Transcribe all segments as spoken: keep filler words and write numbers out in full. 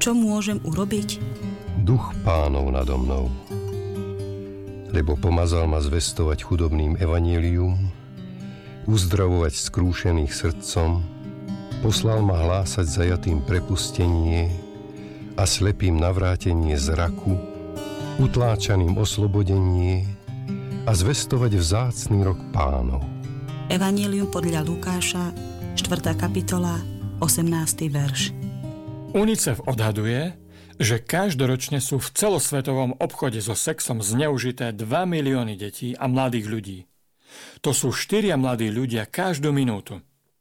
Čo môžem urobiť? Duch Pánov nado mnou, lebo pomazal ma zvestovať chudobným evanjelium, uzdravovať skrúšených srdcom, poslal ma hlásať zajatým prepustenie a slepým navrátenie zraku, utláčaným oslobodenie a zvestovať vzácny rok Pánov. Evanjelium podľa Lukáša, štvrtá kapitola, osemnásty verš. UNICEF odhaduje, že každoročne sú v celosvetovom obchode so sexom zneužité dva milióny detí a mladých ľudí. To sú štyria mladí ľudia každú minútu.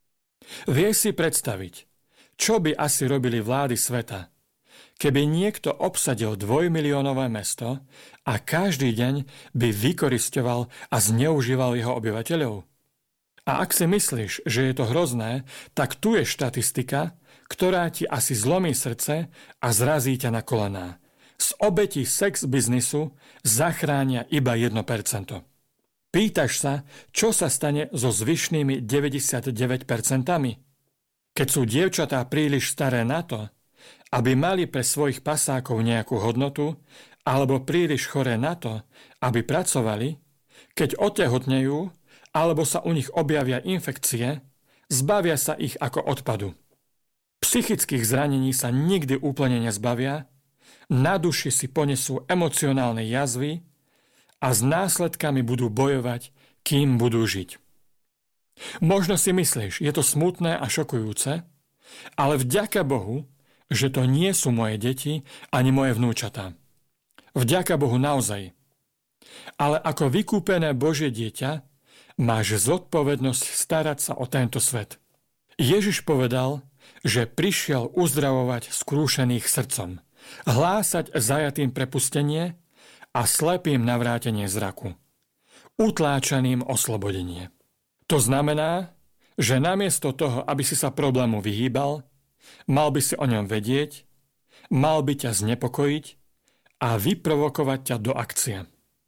Vieš si predstaviť, čo by asi robili vlády sveta, keby niekto obsadil dvojmiliónové mesto a každý deň by vykorisťoval a zneužíval jeho obyvateľov? A ak si myslíš, že je to hrozné, tak tu je štatistika, ktorá ti asi zlomí srdce a zrazí ťa na kolená. Z obetí sex biznisu zachránia iba jedno percento. Pýtaš sa, čo sa stane so zvyšnými deväťdesiatdeväť percentami? Keď sú dievčatá príliš staré na to, aby mali pre svojich pasákov nejakú hodnotu, alebo príliš choré na to, aby pracovali, keď otehotnejú, alebo sa u nich objavia infekcie, zbavia sa ich ako odpadu. Psychických zranení sa nikdy úplne nezbavia, na duši si ponesú emocionálne jazvy a s následkami budú bojovať, kým budú žiť. Možno si myslíš, je to smutné a šokujúce, ale vďaka Bohu, že to nie sú moje deti ani moje vnúčatá. Vďaka Bohu naozaj. Ale ako vykúpené Božie dieťa máš zodpovednosť starať sa o tento svet. Ježiš povedal, že prišiel uzdravovať skrúšených srdcom, hlásať zajatým prepustenie a slepým navrátenie zraku, utláčaným oslobodenie. To znamená, že namiesto toho, aby si sa problému vyhýbal, mal by si o ňom vedieť, mal by ťa znepokojiť a vyprovokovať ťa do akcie.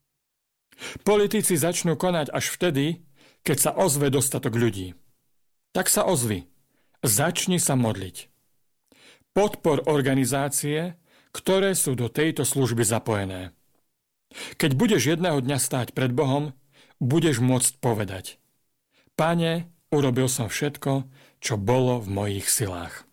Politici začnú konať až vtedy, keď sa ozve dostatok ľudí. Tak sa ozvi. Začni sa modliť. Podpor organizácie, ktoré sú do tejto služby zapojené. Keď budeš jedného dňa stáť pred Bohom, budeš môcť povedať: Pane, urobil som všetko, čo bolo v mojich silách.